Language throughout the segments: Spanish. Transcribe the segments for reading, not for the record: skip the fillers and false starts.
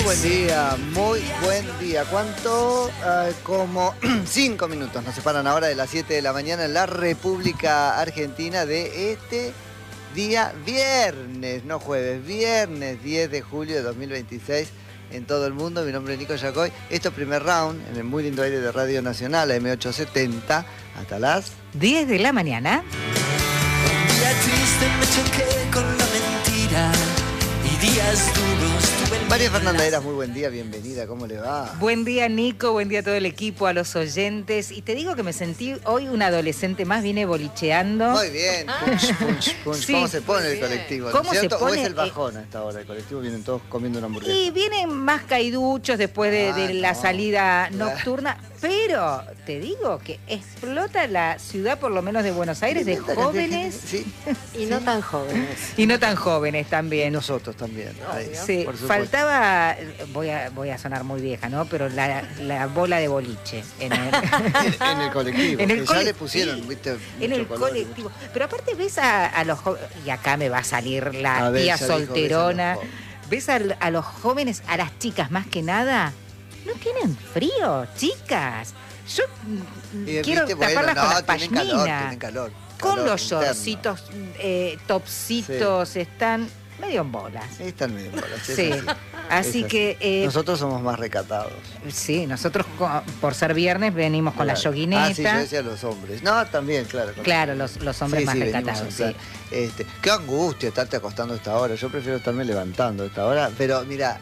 buen día, muy buen día. ¿Cuánto? Como 5 minutos nos separan ahora de las 7 de la mañana en la República Argentina de este día viernes, no jueves, viernes 10 de julio de 2026 en todo el mundo. Mi nombre es Nico Yacoy. Esto es Primer Round en el muy lindo aire de Radio Nacional, M870, hasta las 10 de la mañana. Un día triste me choqué con la mentira y días duros tuve el María miedo en Fernanda las- Heras, muy buen día, bienvenida, ¿cómo le va? Buen día, Nico, buen día a todo el equipo, a los oyentes. Y te digo que me sentí hoy una adolescente más, vine bolicheando. Muy bien, punch, punch, punch. Sí, ¿Cómo se pone muy el bien. colectivo? ¿no ¿Cómo es se cierto? ¿O pone, es el bajón a esta hora? El colectivo vienen todos comiendo una hamburguesa. Y vienen más caiduchos después de la no. salida Claro. nocturna, pero te digo que explota la ciudad, por lo menos de Buenos Aires, de Tremenda cantidad de jóvenes gente. Sí, Y no tan jóvenes. y no tan jóvenes y también. nosotros también. Ahí, Sí, por supuesto. faltaba, voy a sonar muy vieja, ¿no? Pero la bola de boliche en el, En el colectivo, En el que ya cole- le pusieron, sí, viste, en mucho el color y colectivo. Pero aparte ves a los jóvenes, y acá me va a salir mucho- la A ver, tía ya dijo, solterona, ves a los jóvenes. ves a los jóvenes, a las chicas más que nada, no tienen frío, chicas. Yo Y, quiero viste, bueno, taparlas con no, las tienen calor, pashminas. tienen calor. Con calor los interno. shortcitos, topsitos, están medio en bolas. Están medio bolas, es Sí, así. así Es que Nosotros somos más recatados. sí, nosotros por ser viernes venimos con la Claro. yoguineta. Ah, sí, yo decía los hombres. No, también, claro. Claro, los hombres Sí, más sí, venimos recatados, a sí. usar. Qué angustia estarte acostando a esta hora. Yo prefiero estarme levantando a esta hora, pero mira,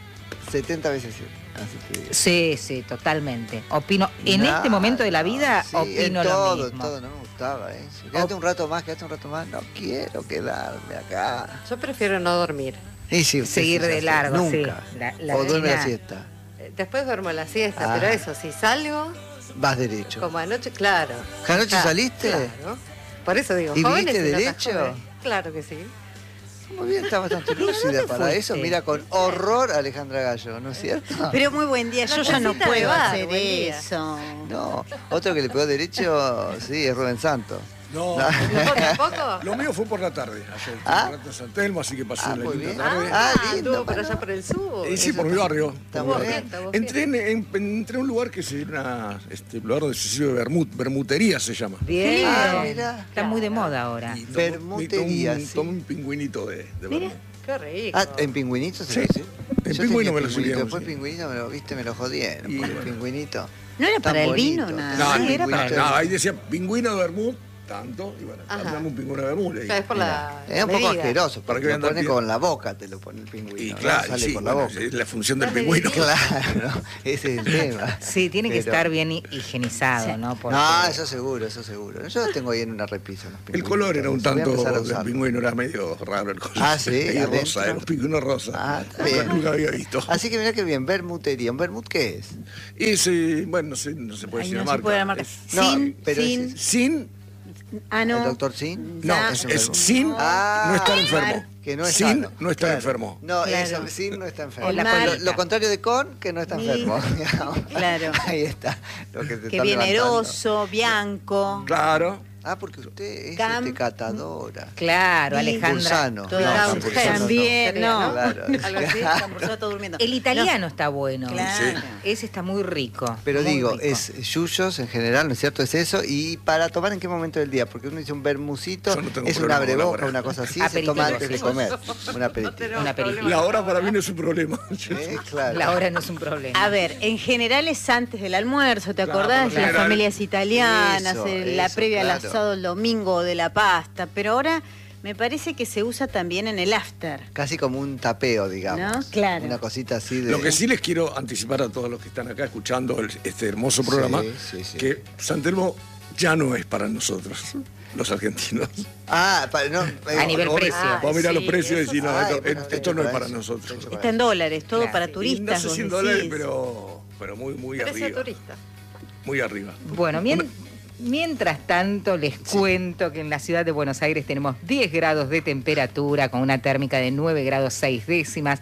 70 veces sí. Así que Sí, totalmente. Opino, en nada, este momento de la vida, sí, opino en lo todo, mismo. en todo, no me gustaba, ¿eh? Quédate un rato más, quédate un rato más. No quiero quedarme acá. Yo prefiero no dormir. Y sí, usted Seguir sí, de ya sé, largo, nunca. sí. La O duerme la reina- siesta. Después duermo la siesta, Ah. pero eso, si salgo, Vas derecho. como anoche, claro. ¿Anoche Claro, saliste? Claro. Por eso digo, ¿Y jóvenes viniste y no tan derecho? jóvenes. Claro que sí. Muy bien, está bastante lúcida para fuiste? eso. Mira con horror a Alejandra Gallo, ¿no es cierto? Pero muy buen día, yo La ya no casita de puedo bar, hacer buen día. eso. No, otro que le pegó derecho, sí, es Rubén Santos. No, ¿No tampoco? lo mío fue por la tarde. Ayer estuve Ah. un rato en San Telmo, así que pasé Ah, la muy linda bien. tarde. Ah, lindo, Estuvo por bueno. allá por el sur. Y sí, eso por mi está- barrio. está por muy mi bien. barrio. Está Entré entré a un lugar que es una, lugar decisivo de bermutería se llama. Bien. Ah, mirá. Está muy de moda ahora. Y tomé- Bermutería, tomé sí. tomé un pingüinito de Mira. vermut. Qué rico. Ah, ¿en pingüinito se Sí. dice? En Yo pingüino tenía me lo pingüinito, solíamos, después sí. pingüinito me lo, viste, me lo jodieron. Y Porque bueno. pingüinito. ¿No era Tan para el vino bonito. nada? No, Sí, el era para pingüino, el- no, ahí decía pingüino de vermut, tanto, y bueno, Ajá. dame un pingüino de vermut. O sea, es por la. Es un poco medida. asqueroso, Para porque que lo andan pone bien. con la boca, te lo pone el pingüino. Y ¿no? claro, Sale sí, por la bueno, boca. es la función del Las pingüino. Claro, ese es el tema. Sí, tiene que Pero- estar bien higienizado, Sí. ¿no? Porque- No, eso seguro, eso seguro. Yo los tengo ahí en una repisa. los El pingüinos. color era un Voy a tanto empezar a del usarlo. pingüino, era medio raro el color. Ah, sí, Medio adentro. rosa, era un pingüino rosa. Ah, está bien. Nunca había visto. Así que mira qué bien, bermutería. ¿Un vermut qué es? Y sí, bueno, no se puede Ay, decir no la se marca. puede la marca. No, Sin, pero sin, es- Sin, ah, ¿El no. doctor Sin? no, Ya. es vermut. sin Ah, no estar enfermo. Que no es sin sano. no estar Claro. enfermo. No, Claro. eso, sin no está enfermo. El La mar. Lo contrario de con, que no está Ni- enfermo. Claro. Ahí está. Lo que te Que está viene levantando. eroso, bianco. Claro. Ah, porque usted es Cam- catadora. Claro, Y- Alejandra. Pulsano. Todo No, Campuzano. Campuzano También, Sería, no. Claro. Algo así, Campuzano está durmiendo. El italiano está bueno. Claro. Ese está muy rico. Pero muy digo, rico. es yuyos en general, ¿no es cierto? Es eso. ¿Y para tomar en qué momento del día? Porque uno dice un bermucito, Yo no tengo es un problema con la abreboca, hora. una cosa así, se Aperitivo. toma antes de comer. Un No aperitivo. tenemos Un aperitivo. problema. La hora para mí no es un problema. Claro. La hora no es un problema. A ver, en general es antes del almuerzo, ¿te Claro, acordás? por lo Las general. familias italianas, Eso, la eso, previa al claro. asado el domingo de la pasta, pero ahora me parece que se usa también en el after. Casi como un tapeo, digamos. ¿No? Claro. Una cosita así de... Lo que sí les quiero anticipar a todos los que están acá escuchando este hermoso programa, sí. que San Telmo ya no es para nosotros, los argentinos. Ah, no, A nivel Vos- precio. Vos mirá los Sí, precios y eso decís, no, sí. esto, Bueno, esto no es para para eso. nosotros. Está en dólares, todo Claro. para Y no turistas. sé vos si en dólares, decís. pero muy Precio arriba. turista. Muy arriba. Bueno, mientras tanto les cuento que en la ciudad de Buenos Aires tenemos 10 grados de temperatura con una térmica de 9 grados 6 décimas.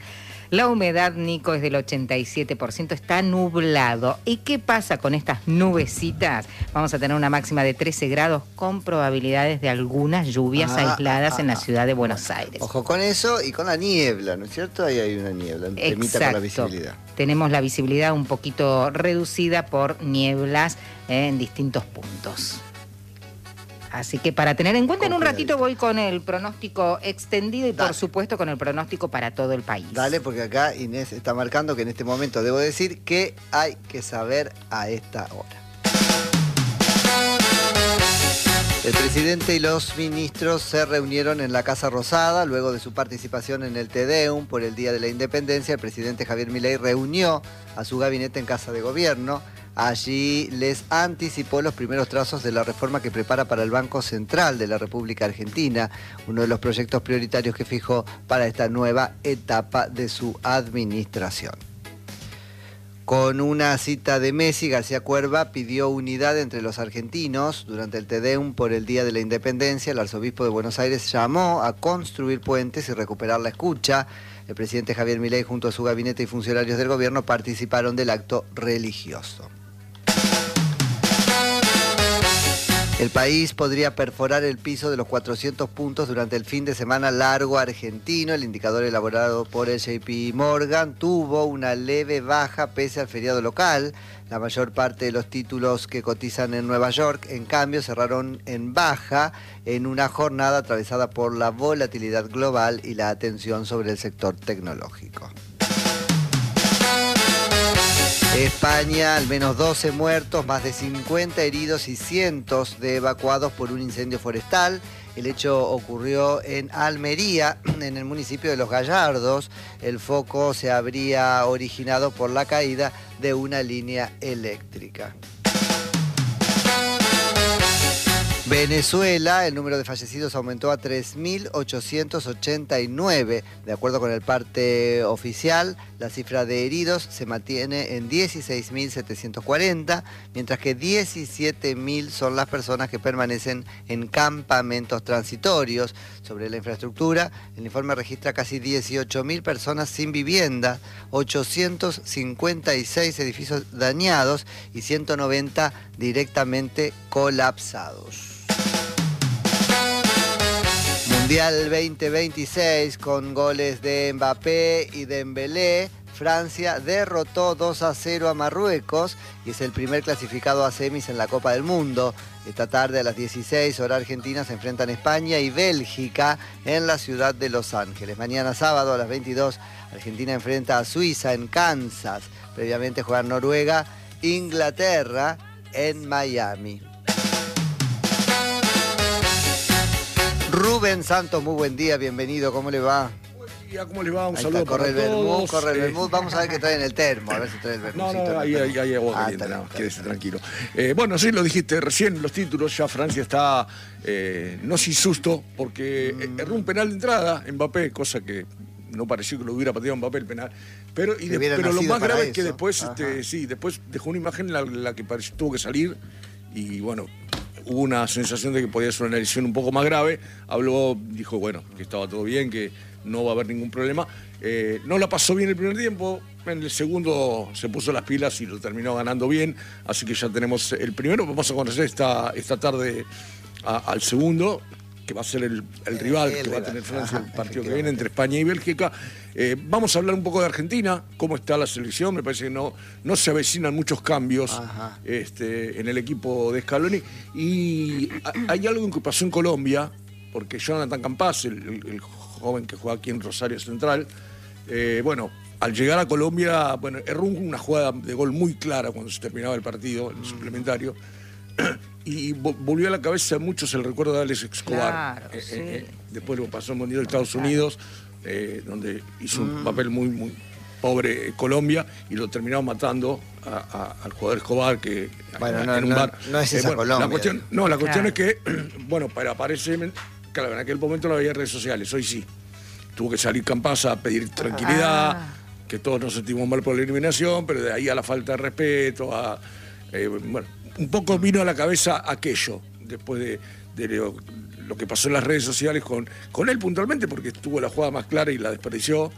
La humedad, Nico, es del 87%, está nublado. ¿Y qué pasa con estas nubecitas? Vamos a tener una máxima de 13 grados con probabilidades de algunas lluvias aisladas en la ciudad de Buenos Aires. Ojo con eso y con la niebla, ¿no es cierto? Ahí hay una niebla, un temita con la visibilidad. Tenemos la visibilidad un poquito reducida por nieblas en distintos puntos. Así que para tener en cuenta, en un ratito voy con el pronóstico extendido y por supuesto con el pronóstico para todo el país. Dale, porque acá Inés está marcando que en este momento debo decir que hay que saber a esta hora. El presidente y los ministros se reunieron en la Casa Rosada luego de su participación en el Te Deum por el Día de la Independencia. El presidente Javier Milei reunió a su gabinete en Casa de Gobierno. Allí les anticipó los primeros trazos de la reforma que prepara para el Banco Central de la República Argentina, uno de los proyectos prioritarios que fijó para esta nueva etapa de su administración. Con una cita de Messi, García Cuerva pidió unidad entre los argentinos. Durante el Te Deum por el Día de la Independencia, el arzobispo de Buenos Aires llamó a construir puentes y recuperar la escucha. El presidente Javier Milei junto a su gabinete y funcionarios del gobierno participaron del acto religioso. El país podría perforar el piso de los 400 puntos durante el fin de semana largo argentino. El indicador elaborado por el JP Morgan tuvo una leve baja pese al feriado local. La mayor parte de los títulos que cotizan en Nueva York, en cambio, cerraron en baja en una jornada atravesada por la volatilidad global y la atención sobre el sector tecnológico. España, al menos 12 muertos, más de 50 heridos y cientos de evacuados por un incendio forestal. El hecho ocurrió en Almería, en el municipio de Los Gallardos. El foco se habría originado por la caída de una línea eléctrica. Venezuela, el número de fallecidos aumentó a 3.889. De acuerdo con el parte oficial, la cifra de heridos se mantiene en 16.740, mientras que 17.000 son las personas que permanecen en campamentos transitorios. Sobre la infraestructura, el informe registra casi 18.000 personas sin vivienda, 856 edificios dañados y 190 directamente colapsados. Mundial 2026 con goles de Mbappé y Dembélé. Francia derrotó 2-0 a Marruecos y es el primer clasificado a semis en la Copa del Mundo. Esta tarde a las 16 hora argentina se enfrentan España y Bélgica en la ciudad de Los Ángeles. Mañana sábado a las 22 Argentina enfrenta a Suiza en Kansas. Previamente juegan Noruega, Inglaterra en Miami. Rubén Santos, muy buen día, bienvenido, ¿cómo le va? Buen día, ¿cómo le va? Un Ahí saludo está, corre para el vermut, todos. corre el vermut. Vamos a ver qué trae en el termo, a ver si trae el vermutcito. No, hay agua caliente, está no, bien, quédese tranquilo. Bueno, sí, lo dijiste recién, los títulos, ya Francia está, no sin susto, porque erró un penal de entrada, Mbappé, cosa que no pareció que lo hubiera pateado Mbappé el penal. Pero lo más grave es que después, después dejó una imagen en la que tuvo que salir y bueno, hubo una sensación de que podía ser una lesión un poco más grave. Dijo, bueno, que estaba todo bien, que no va a haber ningún problema. No la pasó bien el primer tiempo, en el segundo se puso las pilas y lo terminó ganando bien. Así que ya tenemos el primero. Vamos a conocer esta tarde al segundo, que va a ser el rival que va a tener Francia, el partido que viene entre España y Bélgica. Vamos a hablar un poco de Argentina, cómo está la selección. Me parece que no se avecinan muchos cambios en el equipo de Scaloni. Y hay algo que pasó en Colombia, porque Jonathan Campaz, el joven que juega aquí en Rosario Central, al llegar a Colombia, erró una jugada de gol muy clara cuando se terminaba el partido, el suplementario. Y volvió a la cabeza de muchos el recuerdo de Alex Escobar. Claro, sí. Después lo pasó en el Mundial de Estados Unidos, donde hizo un papel muy, muy pobre Colombia y lo terminaron matando al jugador Escobar que en un bar. No es esa Colombia. La cuestión es que, aparece, claro, en aquel momento no había redes sociales, hoy sí. Tuvo que salir Campaz a pedir tranquilidad, que todos nos sentimos mal por la eliminación, pero de ahí a la falta de respeto, un poco vino a la cabeza aquello, después de lo que pasó en las redes sociales con él puntualmente, porque tuvo la jugada más clara y la desperdició.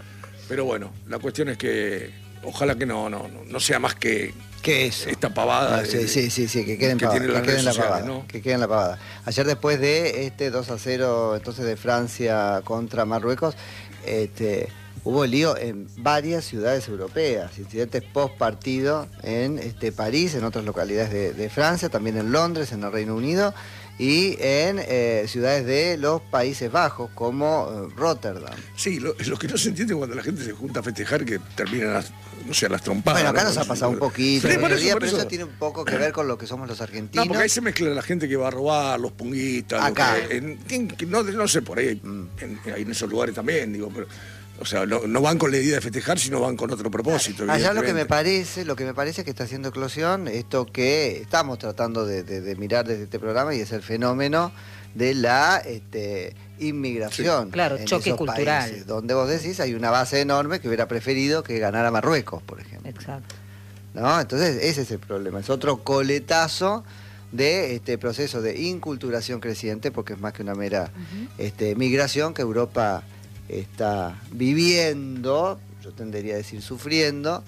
Pero bueno, la cuestión es que ojalá que no sea más que ¿Qué es eso? esta pavada. Sí, que queden que pavada, tienen las que queden redes la sociales, pavada, ¿no? que queden la pavada. Ayer después de este 2-0 entonces de Francia contra Marruecos, hubo lío en varias ciudades europeas, incidentes post partido en París, en otras localidades de Francia, también en Londres, en el Reino Unido, y en ciudades de los Países Bajos, como Rotterdam. Sí, lo que no se entiende cuando la gente se junta a festejar que terminan las trompadas. Bueno, acá ¿no? nos ha pasado un poquito, Sí, en por realidad, eso. pero eso tiene un poco que ver con lo que somos los argentinos. No, porque ahí se mezcla la gente que va a robar, los punguistas. Acá. No sé, por ahí, hay en esos lugares también, digo, pero... O sea, no van con la idea de festejar, sino van con otro propósito. Allá lo que me evidentemente. parece que está haciendo eclosión, esto que estamos tratando de mirar desde este programa, y es el fenómeno de la inmigración. Sí. Claro, en choque esos cultural. países, donde vos decís hay una base enorme que hubiera preferido que ganara Marruecos, por ejemplo. Exacto. ¿No? Entonces, ese es el problema. Es otro coletazo de este proceso de inculturación creciente, porque es más que una mera migración que Europa está viviendo, yo tendería a decir sufriendo,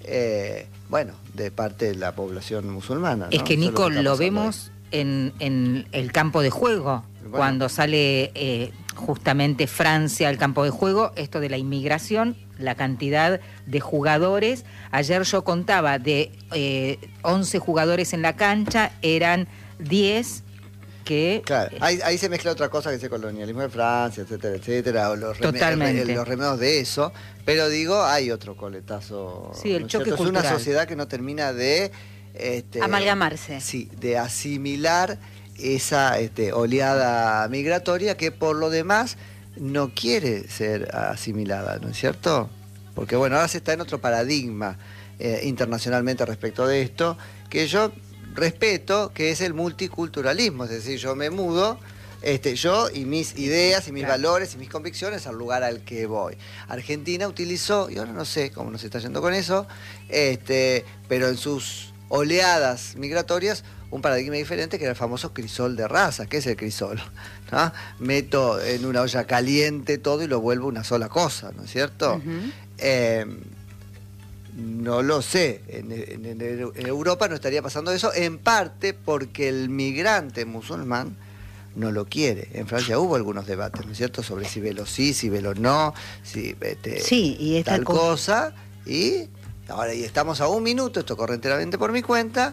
de parte de la población musulmana, ¿no? Es que, Eso Nico, que está lo pasando vemos en el campo de juego. Bueno. Cuando sale justamente Francia al campo de juego, esto de la inmigración, la cantidad de jugadores. Ayer yo contaba de 11 jugadores en la cancha, eran 10 que... Claro, ahí se mezcla otra cosa que es el colonialismo de Francia, etcétera, etcétera, o los Totalmente. los remedios de eso, pero digo, hay otro coletazo. Sí, el ¿no es choque cierto? Es cultural. una sociedad que no termina de... Amalgamarse. Sí, de asimilar esa oleada migratoria que por lo demás no quiere ser asimilada, ¿no es cierto? Porque bueno, ahora se está en otro paradigma internacionalmente respecto de esto, que yo respeto, que es el multiculturalismo, es decir, yo me mudo, yo y mis ideas y mis valores y mis convicciones al lugar al que voy. Argentina utilizó, y ahora no sé cómo nos está yendo con eso, pero en sus oleadas migratorias, un paradigma diferente que era el famoso crisol de raza. ¿Qué es el crisol? ¿No? Meto en una olla caliente todo y lo vuelvo una sola cosa, ¿no es cierto? Ujú. No lo sé, en Europa no estaría pasando eso, en parte porque el migrante musulmán no lo quiere. En Francia hubo algunos debates, ¿no es cierto?, sobre si velo sí, si velo no, si Sí, y esta tal cosa, y ahora y estamos a un minuto, esto corre enteramente por mi cuenta,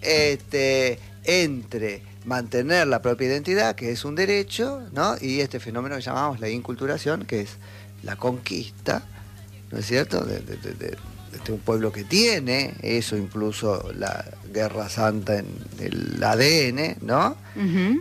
entre mantener la propia identidad, que es un derecho, ¿no?, y este fenómeno que llamamos la inculturación, que es la conquista, ¿no es cierto?, de un pueblo que tiene eso, incluso la Guerra Santa en el ADN, ¿no? Ujú.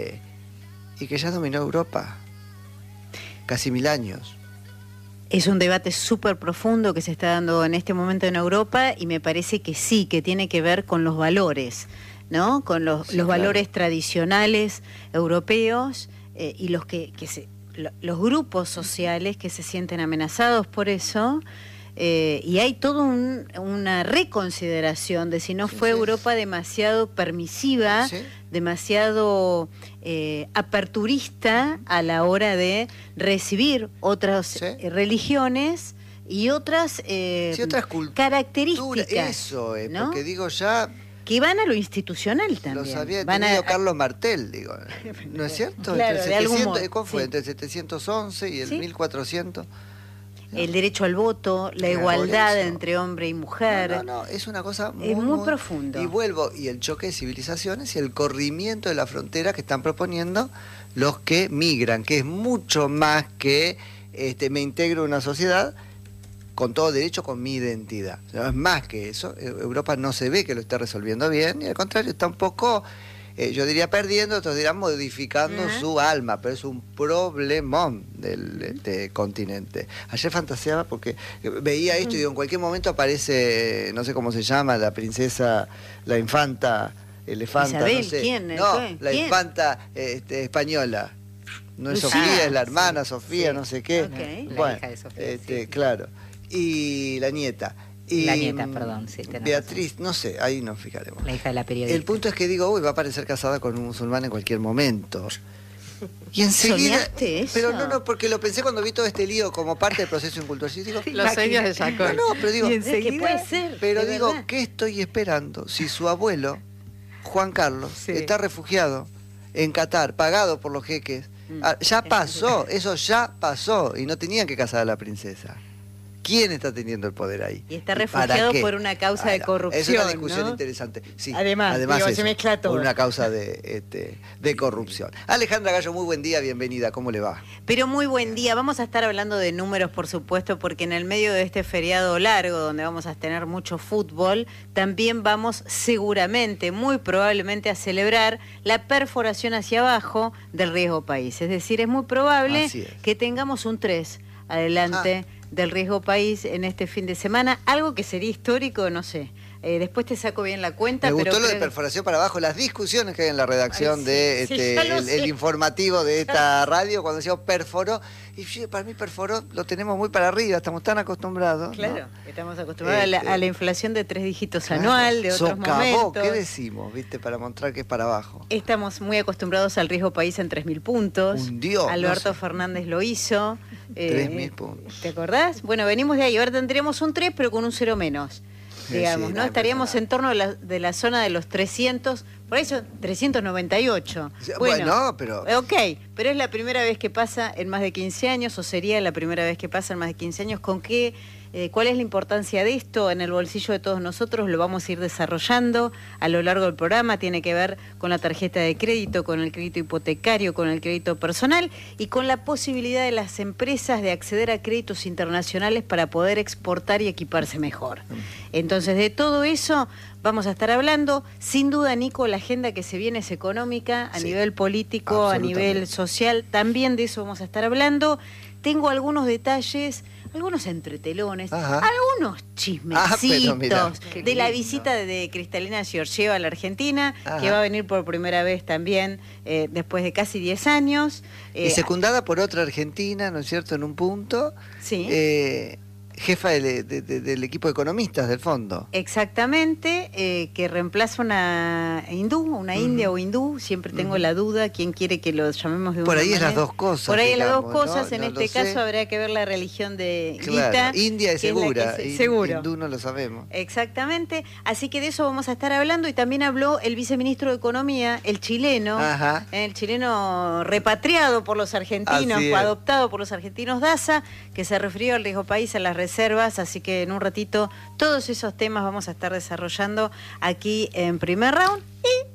Y que ya dominó Europa casi 1000 años. Es un debate súper profundo que se está dando en este momento en Europa y me parece que sí, que tiene que ver con los valores, ¿no? Con los valores tradicionales europeos y los grupos sociales que se sienten amenazados por eso. Y hay toda una reconsideración de si no fue Europa demasiado permisiva, demasiado aperturista a la hora de recibir otras religiones y otras, otras características. Eso es, ¿no? porque digo ya... Que van a lo institucional también. Los había Van tenido Carlos Martel, digo. ¿No es cierto? Claro, Entre de algún modo, ¿cuál fue? sí. Entre el 711 y el 1400. El derecho al voto, la Claro, igualdad por eso. entre hombre y mujer. No, es una cosa Es muy profundo. Y vuelvo, y el choque de civilizaciones y el corrimiento de la frontera que están proponiendo los que migran, que es mucho más que me integro en una sociedad con todo derecho, con mi identidad. O sea, es más que eso. Europa no se ve que lo esté resolviendo bien, y al contrario, está un poco, yo diría perdiendo, otros dirán modificando su alma, pero es un problemón del continente. Ayer fantaseaba porque veía esto y digo, en cualquier momento aparece, no sé cómo se llama, la princesa, la infanta, elefanta, Isabel, no sé. ¿quién? No, ¿Quién? la infanta española. No es Lucía. Sofía, es la hermana sí, Sofía, sí. no sé qué. Ok. La hija de Sofía, sí. Claro. Y la nieta. Y, La nieta, perdón, sí, tenés Beatriz, no sé, ahí nos fijaremos. La hija de la periodista. El punto es que digo, uy, va a aparecer casada con un musulmán en cualquier momento. Y enseguida. ¿Soñaste eso? Pero no, porque lo pensé cuando vi todo este lío como parte del proceso incultural. Yo digo, Los sueños de Jacob. no, pero digo, Y Es que enseguida- puede ser. pero de digo, verdad. ¿qué estoy esperando si su abuelo, Juan Carlos, Sí. está refugiado en Qatar, pagado por los jeques? Ya pasó, eso ya pasó, y no tenían que casar a la princesa. ¿Quién está teniendo el poder ahí? Y está para refugiado qué? por una causa de corrupción, Es una discusión ¿no? interesante. Sí, Además, digo, se eso, mezcla todo. por una causa de corrupción. Alejandra Gallo, muy buen día, bienvenida. ¿Cómo le va? Pero muy buen día. Vamos a estar hablando de números, por supuesto, porque en el medio de este feriado largo, donde vamos a tener mucho fútbol, también vamos seguramente, muy probablemente, a celebrar la perforación hacia abajo del riesgo país. Es decir, es muy probable Así es. que tengamos un 3 adelante del riesgo país en este fin de semana. Algo que sería histórico, no sé. Después te saco bien la cuenta. Me pero gustó lo de creo que- perforación para abajo, las discusiones que hay en la redacción Ay, sí, de sí, ya lo el sé. informativo de esta radio, cuando decíamos perforó. Y yo, para mí perforó lo tenemos muy para arriba, estamos tan acostumbrados. ¿no? Claro, estamos acostumbrados a la inflación de 3 dígitos Claro. anual, de otros Socavó, momentos. ¿qué decimos? ¿Viste? Para mostrar que es para abajo. Estamos muy acostumbrados al riesgo país en 3.000 puntos. Hundió, Alberto no sé. Fernández lo hizo. 3.000 puntos. ¿Te acordás? Bueno, venimos de ahí. Ahora tendríamos un 3, pero con un 0 menos. Sí, Digamos, sí, ¿no? no, Estaríamos en torno de la zona de los 300, por eso 398. Bueno, pero- Ok, pero es la primera vez que pasa en más de 15 años, o sería la primera vez que pasa en más de 15 años. ¿Con qué? ¿Cuál es la importancia de esto en el bolsillo de todos nosotros? Lo vamos a ir desarrollando a lo largo del programa. Tiene que ver con la tarjeta de crédito, con el crédito hipotecario, con el crédito personal y con la posibilidad de las empresas de acceder a créditos internacionales para poder exportar y equiparse mejor. Entonces, de todo eso vamos a estar hablando. Sin duda, Nico, la agenda que se viene es económica, a Sí, nivel político, a absolutamente. nivel social. También de eso vamos a estar hablando. Tengo algunos detalles, algunos entretelones, Ajá. algunos pero chismecitos mirá, qué de la lindo. visita de Cristalina Georgieva a la Argentina, Ajá. que va a venir por primera vez también después de casi 10 años. Y secundada por otra argentina, ¿no es cierto?, en un punto. Sí. Jefa del equipo de economistas del fondo. Exactamente, que reemplaza una hindú, una india o hindú, siempre tengo la duda, quién quiere que lo llamemos de Por una ahí es las manera. dos cosas, Por ahí es las dos digamos, cosas, ¿no? en No este lo sé. caso habrá que ver la religión de Claro, Gita. India es que la que segura, seguro. hindú no lo sabemos. Exactamente, así que de eso vamos a estar hablando y también habló el viceministro de Economía, el chileno, Ajá. el chileno repatriado por los argentinos, Así es. adoptado por los argentinos Daza, que se refirió al riesgo país, a las reservas, así que en un ratito todos esos temas vamos a estar desarrollando aquí en Primer Round.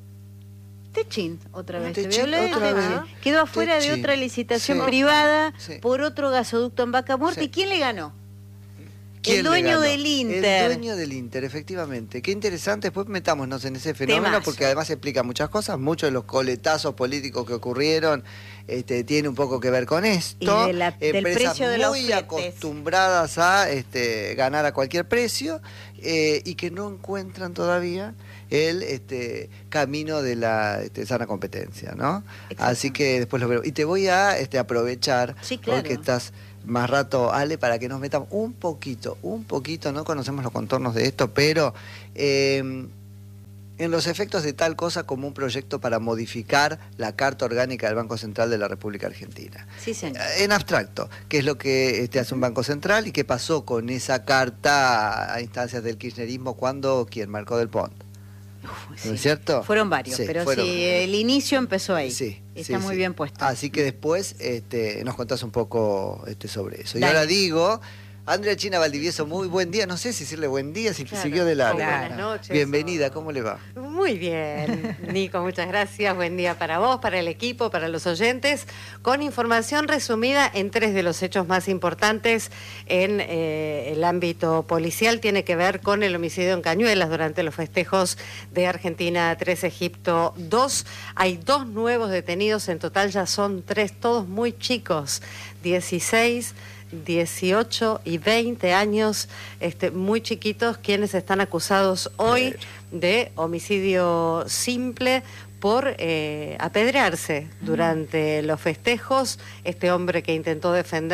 Y Techín, otra vez. Techín, Te voy a hablar otra de vez. Techín. Quedó afuera de Techín. otra licitación Sí. privada Sí. por otro gasoducto en Vaca Muerta. Sí. ¿Y quién le ganó? ¿Quién El le dueño ganó? del Inter. El dueño del Inter, efectivamente. Qué interesante, después metámonos en ese fenómeno, Temazo. porque además explica muchas cosas. Muchos de los coletazos políticos que ocurrieron tiene un poco que ver con esto. Y del Empresas precio de los muy fletes. acostumbradas a ganar a cualquier precio y que no encuentran todavía el camino de la sana competencia, ¿no? Exacto. Así que después lo veo. Y te voy a aprovechar, Sí, claro. porque estás más rato, Ale, para que nos metamos un poquito, no conocemos los contornos de esto, pero en los efectos de tal cosa como un proyecto para modificar la Carta Orgánica del Banco Central de la República Argentina. Sí, señor. En abstracto, qué es lo que hace un Banco Central y qué pasó con esa carta a instancias del kirchnerismo cuando, ¿quién? Marcó del Pont. ¿No es cierto? Fueron varios, Sí, pero fueron- sí, el inicio empezó ahí. Sí, Está sí, muy sí. bien puesto. Así que después nos contás un poco sobre eso. Y Dale. ahora digo, Andrea China Valdivieso, muy buen día. No sé si decirle buen día, si Claro. siguió de largo. Buenas noches. Bienvenida, o- ¿cómo le va? Muy bien, Nico, muchas gracias. Buen día para vos, para el equipo, para los oyentes. Con información resumida en 3 de los hechos más importantes en el ámbito policial. Tiene que ver con el homicidio en Cañuelas durante los festejos de Argentina 3, Egipto 2. Hay 2 nuevos detenidos, en total ya son 3, todos muy chicos, 16, 18 y 20 años, muy chiquitos, quienes están acusados hoy de homicidio simple por apedrearse durante los festejos. Este hombre que intentó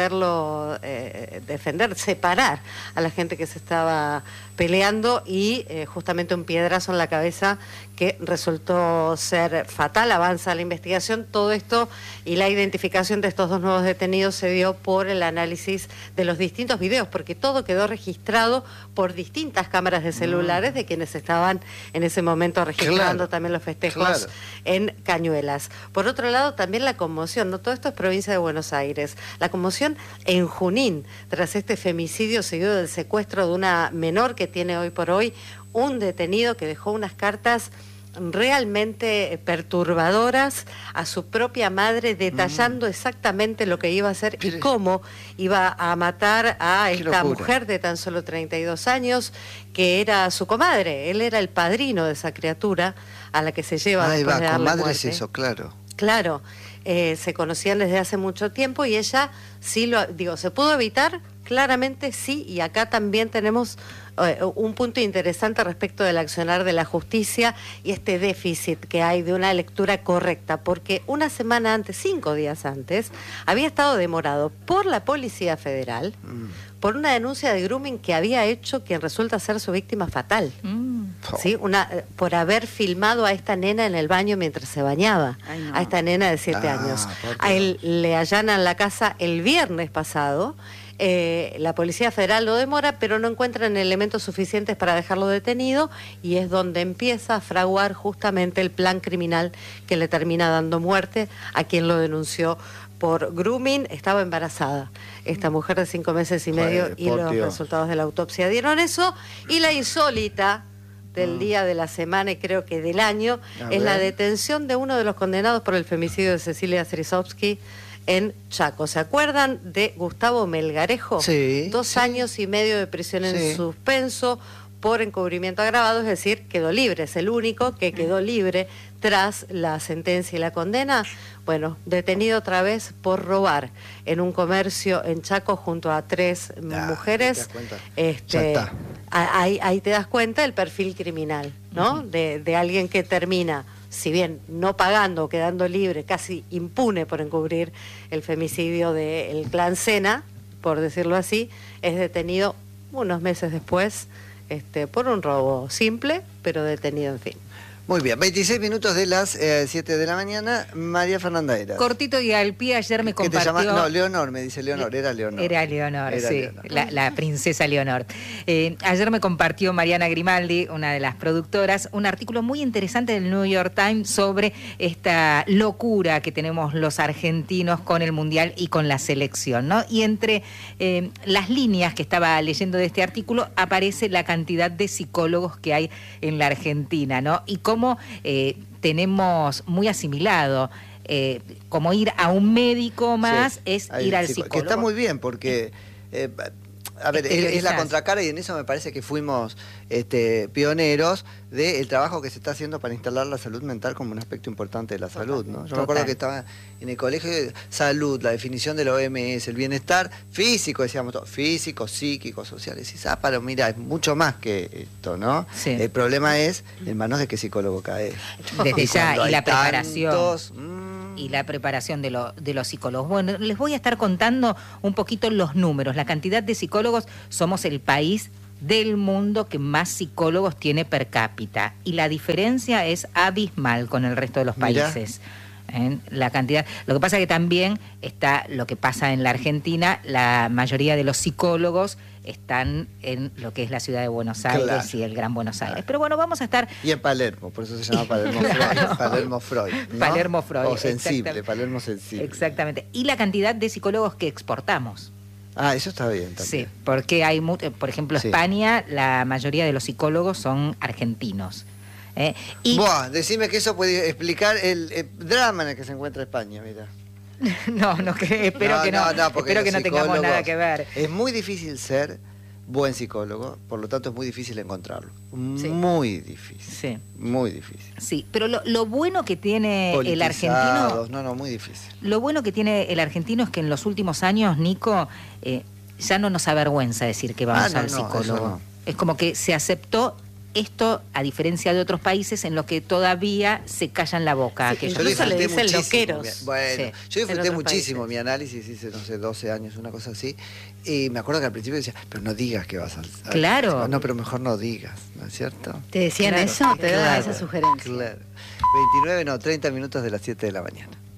separar a la gente que se estaba peleando y justamente un piedrazo en la cabeza que resultó ser fatal. Avanza la investigación. Todo esto y la identificación de estos dos nuevos detenidos se dio por el análisis de los distintos videos, porque todo quedó registrado por distintas cámaras de celulares de quienes estaban en ese momento registrando también los festejos en Cañuelas. Por otro lado, también la conmoción, ¿no? Todo esto es provincia de Buenos Aires. La conmoción en Junín, tras este femicidio seguido del secuestro de una menor que tiene hoy por hoy un detenido que dejó unas cartas realmente perturbadoras a su propia madre, detallando exactamente lo que iba a hacer y cómo iba a matar a esta mujer de tan solo 32 años, que era su comadre. Él era el padrino de esa criatura a la que se lleva después de darle comadre muerte. es eso, claro. Claro, se conocían desde hace mucho tiempo y ella sí ¿se pudo evitar? Claramente sí, y acá también tenemos un punto interesante respecto del accionar de la justicia y este déficit que hay de una lectura correcta, porque una semana antes, 5 días antes, había estado demorado por la Policía Federal por una denuncia de grooming que había hecho quien resulta ser su víctima fatal. ¿Sí? Por haber filmado a esta nena en el baño mientras se bañaba. Ay, no. A esta nena de 7 años. A él le allanan la casa el viernes pasado. La Policía Federal lo demora, pero no encuentran elementos suficientes para dejarlo detenido, y es donde empieza a fraguar justamente el plan criminal que le termina dando muerte a quien lo denunció por grooming. Estaba embarazada esta mujer de 5 meses y medio, y los resultados de la autopsia dieron eso. Y la insólita del día, de la semana y creo que del año es la detención de uno de los condenados por el femicidio de Cecilia Strisovsky en Chaco. ¿Se acuerdan de Gustavo Melgarejo? Sí. 2 años y medio de prisión en suspenso por encubrimiento agravado, es decir, quedó libre. Es el único que quedó libre tras la sentencia y la condena. Bueno, detenido otra vez por robar en un comercio en Chaco junto a 3 mujeres. Ahí te das cuenta del perfil criminal, ¿no? De alguien que termina, si bien no pagando, quedando libre, casi impune por encubrir el femicidio del clan Sena, por decirlo así, es detenido unos meses después por un robo simple, pero detenido, en fin. Muy bien, 26 minutos de las 7 de la mañana. María Fernanda Eras. Cortito y al pie, ayer me compartió... ¿Qué te llama? No, Leonor, me dice Leonor, era Leonor. Era Leonor, sí, la princesa Leonor. Ayer me compartió Mariana Grimaldi, una de las productoras, un artículo muy interesante del New York Times sobre esta locura que tenemos los argentinos con el Mundial y con la selección, ¿no? Y entre las líneas que estaba leyendo de este artículo aparece la cantidad de psicólogos que hay en la Argentina, ¿no? Y cómo tenemos muy asimilado como ir a un médico más es ir al psicólogo. Que está muy bien porque, a ver, es la contracara, y en eso me parece que fuimos pioneros del trabajo que se está haciendo para instalar la salud mental como un aspecto importante de la salud, ¿no? Yo me acuerdo que estaba en el colegio de salud, la definición de la OMS, el bienestar físico, decíamos todo, físico, psíquico, social. Decís, pero mira, es mucho más que esto, ¿no? Sí. El problema es en manos de qué psicólogo cae. Desde ya, y la preparación. Y la preparación de los psicólogos. Bueno, les voy a estar contando un poquito los números, la cantidad de psicólogos. Somos el país del mundo que más psicólogos tiene per cápita, y la diferencia es abismal con el resto de los países. La cantidad. Lo que pasa que también está lo que pasa en la Argentina. La mayoría de los psicólogos están en lo que es la ciudad de Buenos Aires y el Gran Buenos Aires. Pero bueno, vamos a estar... Y en Palermo, por eso se llama Palermo Freud. Palermo Freud, ¿no? Palermo Freud. O sensible, Palermo sensible. Exactamente. Y la cantidad de psicólogos que exportamos. Eso está bien también. Sí, porque hay, por ejemplo, España, la mayoría de los psicólogos son argentinos. Decime que eso puede explicar el drama en el que se encuentra España, mira. Espero que no tengamos nada que ver. Es muy difícil ser buen psicólogo, por lo tanto es muy difícil encontrarlo. Muy difícil. Sí. Muy difícil. Sí, pero lo bueno que tiene el argentino... No, muy difícil. Lo bueno que tiene el argentino es que en los últimos años, Nico, ya no nos avergüenza decir que vamos al psicólogo. Es como que se aceptó Esto, a diferencia de otros países en los que todavía se callan la boca. Sí, aquellos. incluso le disfruté dicen muchísimo loqueros. Bueno, Sí. yo disfruté En otros muchísimo países. mi análisis, hice, no sé, 12 años, una cosa así. Y me acuerdo que al principio decía, pero no digas que vas a... Claro. No, pero mejor no digas, ¿no es cierto? ¿Te decían Claro, eso? Te daban Claro, esa sugerencia. Claro. 29, no, 30 minutos de las 7 de la mañana.